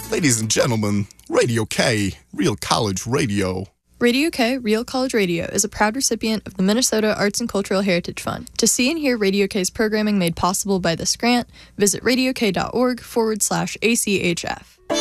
Ladies and gentlemen, Radio K, Real College Radio. Radio K, Real College Radio is a proud recipient of the Minnesota Arts and Cultural Heritage Fund. To see and hear Radio K's programming made possible by this grant, visit radiok.org/ACHF.